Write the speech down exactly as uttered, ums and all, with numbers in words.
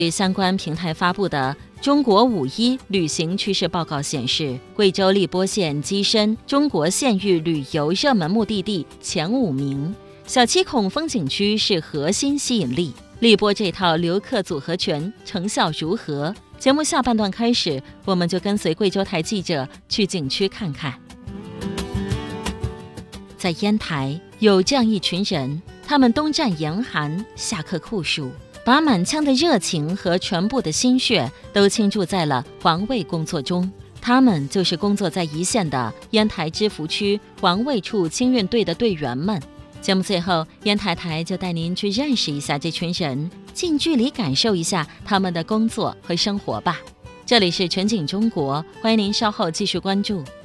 据相关平台发布的《中国五一旅行趋势报告》显示，贵州荔波县跻身中国县域旅游热门目的地前五名。小七孔风景区是核心吸引力，荔波这套游客组合拳成效如何？节目下半段开始，我们就跟随贵州台记者去景区看看。在烟台有这样一群人，他们冬战严寒，夏刻酷暑，把满腔的热情和全部的心血都倾注在了环卫工作中。他们就是工作在一线的烟台芝罘区环卫处清运队的队员们。节目最后，烟台台就带您去认识一下这群人，近距离感受一下他们的工作和生活吧。这里是全景中国，欢迎您稍后继续关注。